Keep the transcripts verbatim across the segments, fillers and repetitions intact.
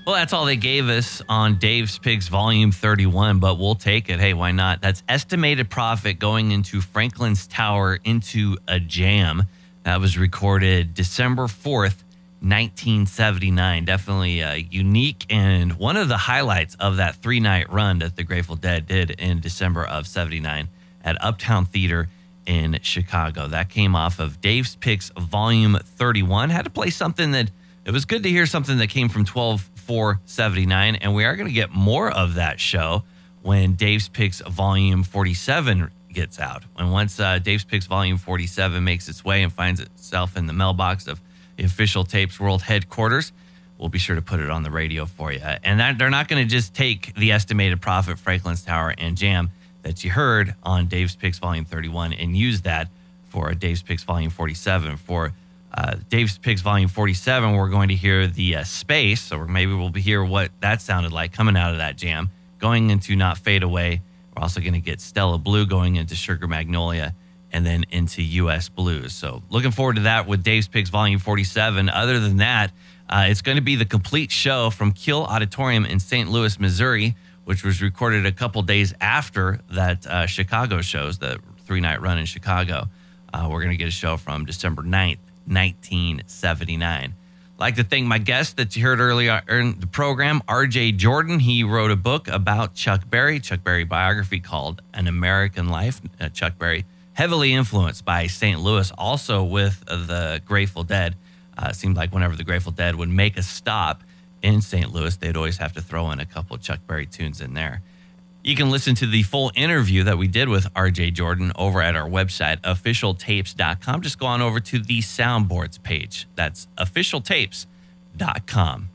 Well, that's all they gave us on Dave's Picks Volume thirty-one, but we'll take it. Hey, why not? That's Estimated Prophet going into Franklin's Tower into a Jam. That was recorded December fourth, nineteen seventy-nine. Definitely uh, unique and one of the highlights of that three-night run that the Grateful Dead did in December of seventy-nine at Uptown Theater in Chicago. That came off of Dave's Picks Volume thirty-one. Had to play something that, it was good to hear something that came from twelve four seventy-nine, and we are going to get more of that show when Dave's Picks Volume forty-seven gets out. When once uh, Dave's Picks Volume forty-seven makes its way and finds itself in the mailbox of the Official Tapes World Headquarters, we'll be sure to put it on the radio for you. And that, they're not going to just take the Estimated Prophet, Franklin's Tower, and Jam that you heard on Dave's Picks Volume thirty-one and use that for Dave's Picks Volume forty-seven. For uh, Dave's Picks Volume forty-seven, we're going to hear the uh, Space, or maybe we'll hear what that sounded like coming out of that jam, going into Not Fade Away. We're also going to get Stella Blue going into Sugar Magnolia, and then into U S Blues. So looking forward to that with Dave's Picks Volume forty-seven. Other than that, uh, it's going to be the complete show from Kiel Auditorium in Saint Louis, Missouri, which was recorded a couple days after that uh, Chicago shows, the three-night run in Chicago. Uh, we're going to get a show from December ninth, nineteen seventy-nine. I'd like to thank my guest that you heard earlier in the program, R J Jordan. He wrote a book about Chuck Berry, Chuck Berry biography called An American Life. Uh, Chuck Berry, heavily influenced by Saint Louis, also with uh, the Grateful Dead. Uh, it seemed like whenever the Grateful Dead would make a stop in Saint Louis, they'd always have to throw in a couple of Chuck Berry tunes in there. You can listen to the full interview that we did with R J Jordan over at our website, official tapes dot com. Just go on over to the Soundboards page. That's official tapes dot com.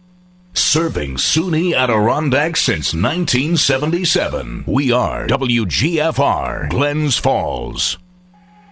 Serving SUNY Adirondack since nineteen seventy-seven. We are W G F R, Glens Falls.